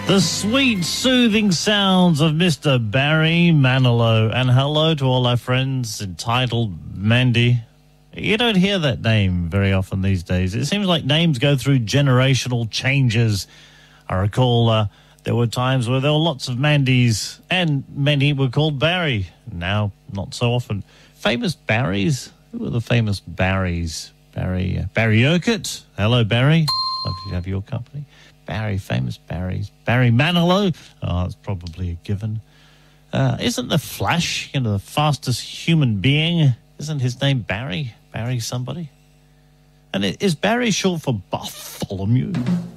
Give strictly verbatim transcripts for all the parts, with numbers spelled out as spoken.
The sweet, soothing sounds of Mister Barry Manilow. And hello to all our friends entitled Mandy. You don't hear that name very often these days. It seems like names go through generational changes. I recall uh, there were times where there were lots of Mandys, and many were called Barry. Now, not so often. Famous Barrys? Who were the famous Barrys? Barry, uh, Barry Urquhart. Hello, Barry. Love to have your company. Barry, famous Barrys. Barry Manilow. Oh, that's probably a given. Uh, isn't the Flash, you know, the fastest human being? Isn't his name Barry? Barry somebody? And is Barry short for Bartholomew?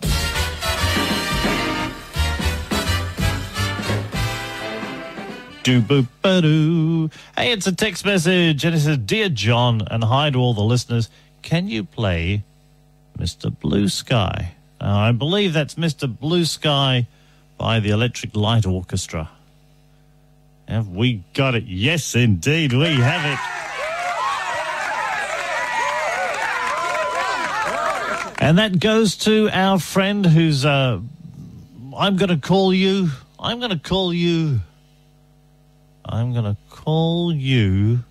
Do boop ba doo. Hey, it's a text message, and it says, "Dear John, and hi to all the listeners. Can you play Mister Blue Sky?" Uh, I believe that's Mister Blue Sky by the Electric Light Orchestra. Have we got it? Yes, indeed, we have it. And that goes to our friend who's, uh, I'm going to call you, I'm going to call you, I'm going to call you,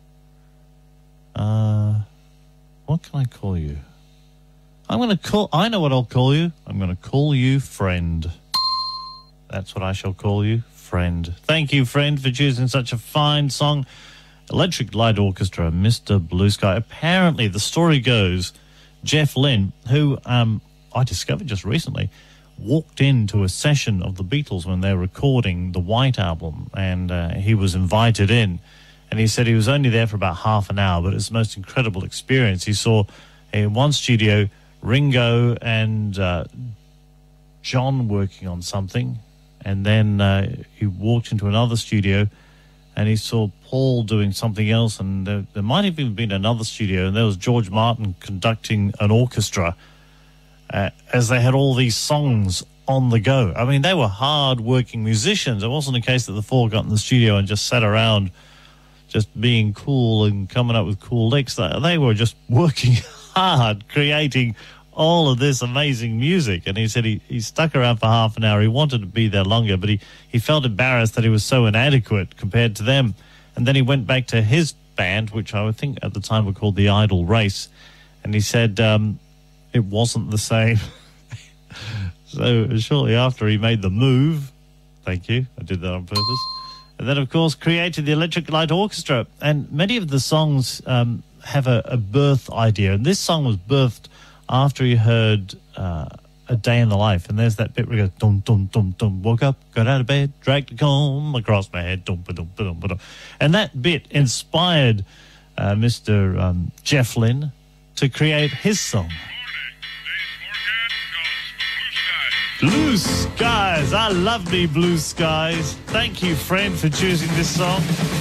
uh, what can I call you? I'm going to call, I know what I'll call you. I'm going to call you friend. That's what I shall call you, friend. Thank you, friend, for choosing such a fine song. Electric Light Orchestra, Mister Blue Sky. Apparently, the story goes, Jeff Lynne, who um, I discovered just recently, walked into a session of the Beatles when they were recording the White Album, and uh, he was invited in. And he said he was only there for about half an hour, but it was the most incredible experience. He saw in one studio Ringo and uh, John working on something, and then uh, he walked into another studio and he saw Paul doing something else, and there, there might have even been another studio, and there was George Martin conducting an orchestra uh, as they had all these songs on the go. I mean, they were hard-working musicians. It wasn't a case that the four got in the studio and just sat around just being cool and coming up with cool licks. They, they were just working hard, creating all of this amazing music. And he said he, he stuck around for half an hour. He wanted to be there longer, but he, he felt embarrassed that he was so inadequate compared to them. And then he went back to his band, which I would think at the time were called the Idle Race, and he said um, it wasn't the same. So shortly after he made the move, thank you, I did that on purpose, and then, of course, created the Electric Light Orchestra. And many of the songs um, have a, a birth idea. And this song was birthed after he heard uh, A Day in the Life. And there's that bit where it goes, dum, dum, dum, dum, woke up, got out of bed, dragged a comb across my head, dum, ba, dum, ba, dum, ba, dum. And that bit inspired uh, Mister Um, Jeff Lynne to create his song. Blue skies. I love me blue skies. Thank you, friend, for choosing this song.